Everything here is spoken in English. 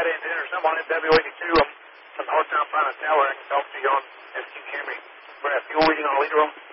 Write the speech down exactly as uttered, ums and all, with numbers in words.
antenna or something on it, W eighty-two. I'm having a hard time finding a tower I can talk to you on S Q Camry. For a fuel reading on a leader on.